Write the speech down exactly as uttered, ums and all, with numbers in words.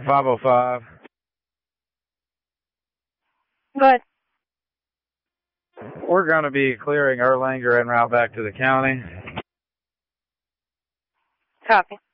five oh five. Go ahead. We're going to be clearing Erlanger en route back to the county. Copy.